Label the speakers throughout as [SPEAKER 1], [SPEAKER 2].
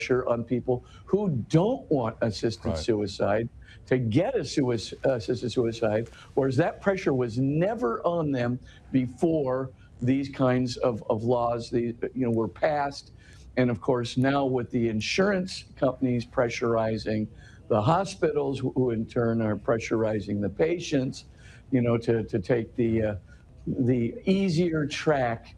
[SPEAKER 1] pressure on people who don't want assisted suicide to get assisted suicide, whereas that pressure was never on them before these kinds of laws were passed. And of course, now with the insurance companies pressurizing the hospitals, who in turn are pressurizing the patients, to take the easier track,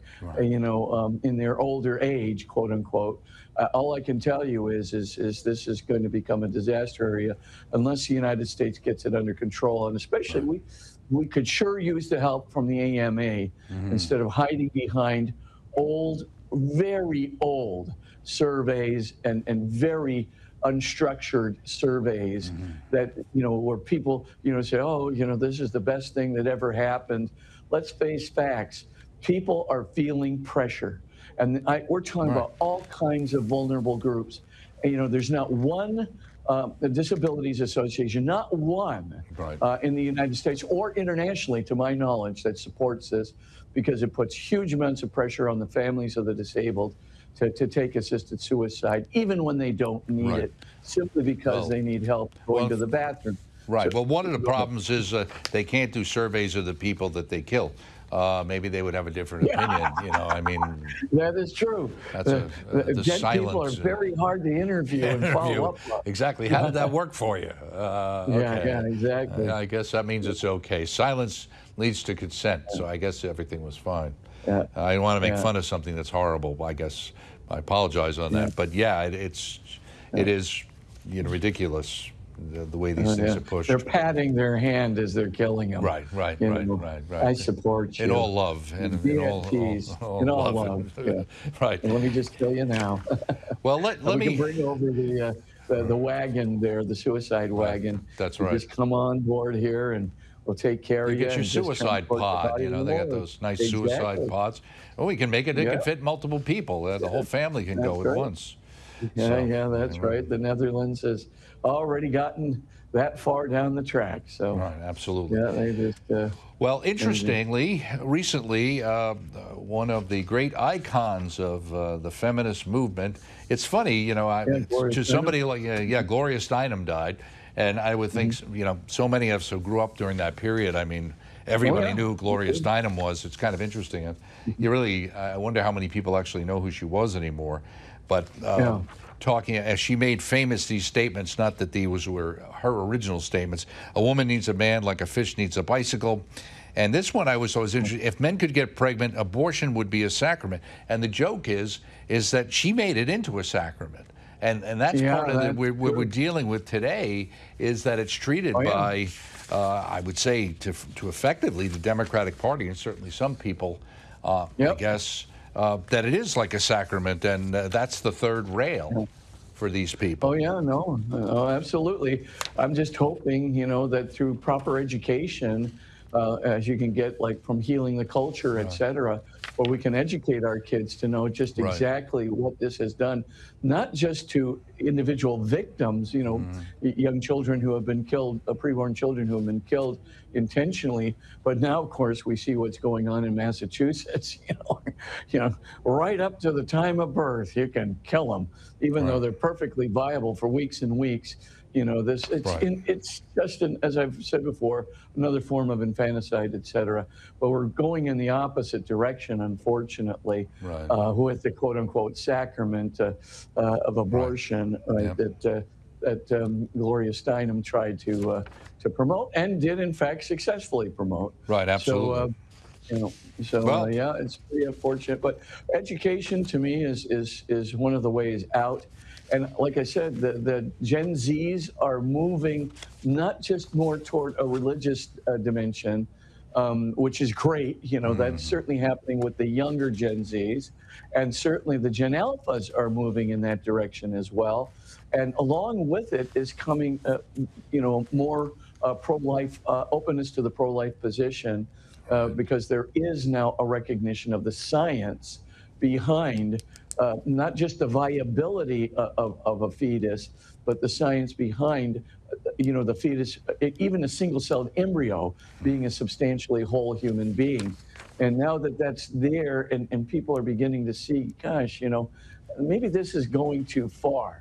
[SPEAKER 1] in their older age, quote unquote. All I can tell you is this is going to become a disaster area unless the United States gets it under control. And especially we could sure use the help from the AMA instead of hiding behind old, very old surveys and very unstructured surveys that, where people, say, oh, this is the best thing that ever happened. Let's face facts. People are feeling pressure. And we're talking about all kinds of vulnerable groups. And, there's not one the Disabilities Association, not one in the United States or internationally, to my knowledge, that supports this, because it puts huge amounts of pressure on the families of the disabled to take assisted suicide, even when they don't need it, simply because they need help going to the bathroom.
[SPEAKER 2] Right. Well, one of the problems is they can't do surveys of the people that they kill. Maybe they would have a different opinion. I mean,
[SPEAKER 1] that is true.
[SPEAKER 2] That's the
[SPEAKER 1] dead
[SPEAKER 2] silence.
[SPEAKER 1] People are very hard to interview and follow up on.
[SPEAKER 2] Exactly. How did that work for you?
[SPEAKER 1] Yeah, exactly.
[SPEAKER 2] I guess that means it's okay. Silence leads to consent, so I guess everything was fine. I don't want to make fun of something that's horrible. I guess I apologize on that. But yeah, it is ridiculous. The way these things are pushed.
[SPEAKER 1] They're patting their hand as they're killing them.
[SPEAKER 2] Right.
[SPEAKER 1] I support you.
[SPEAKER 2] In all love. And in all
[SPEAKER 1] love.
[SPEAKER 2] Right.
[SPEAKER 1] And let me just tell you now.
[SPEAKER 2] Well, let me
[SPEAKER 1] bring over the wagon there, the suicide wagon.
[SPEAKER 2] That's right.
[SPEAKER 1] Just come on board here and we'll take care of you.
[SPEAKER 2] Get your suicide pod. They got those nice suicide pods. Oh, we can make it. It can fit multiple people. The whole family can go at once.
[SPEAKER 1] Yeah, that's right. The Netherlands has already gotten that far down the track. So
[SPEAKER 2] right, absolutely.
[SPEAKER 1] Yeah, they just.
[SPEAKER 2] Well, interestingly, recently, one of the great icons of the feminist movement. It's funny, to somebody like Gloria Steinem died, and I would think so many of us who grew up during that period. I mean, everybody knew who Gloria Steinem was. It's kind of interesting. And you really, I wonder how many people actually know who she was anymore. But talking, as she made famous these statements, not that these were her original statements, a woman needs a man like a fish needs a bicycle. And this one I was always interested, if men could get pregnant, abortion would be a sacrament. And the joke is that she made it into a sacrament. And that's part of what we're dealing with today, is that it's treated by, I would say, to effectively the Democratic Party, and certainly some people, I guess, that it is like a sacrament, and that's the third rail for these people.
[SPEAKER 1] Oh, yeah, no, absolutely. I'm just hoping, that through proper education, as you can get, like, from Healing the Culture, et cetera, where we can educate our kids to know just exactly what this has done, not just to individual victims, young children who have been killed, preborn children who have been killed intentionally, but now, of course, we see what's going on in Massachusetts, right up to the time of birth, you can kill them, even though they're perfectly viable for weeks and weeks. It's just, as I've said before, another form of infanticide, et cetera. But we're going in the opposite direction, unfortunately, with the quote-unquote sacrament of abortion that Gloria Steinem tried to promote, and did in fact successfully promote.
[SPEAKER 2] Right, absolutely.
[SPEAKER 1] Yeah, it's pretty unfortunate. But education, to me, is one of the ways out. And like I said, the Gen Zs are moving not just more toward a religious dimension, which is great. That's certainly happening with the younger Gen Zs. And certainly the Gen Alphas are moving in that direction as well. And along with it is coming, more pro-life, openness to the pro-life position, because there is now a recognition of the science behind not just the viability of a fetus, but the science behind, the fetus, even a single-celled embryo being a substantially whole human being. And now that that's there, and people are beginning to see, gosh, maybe this is going too far.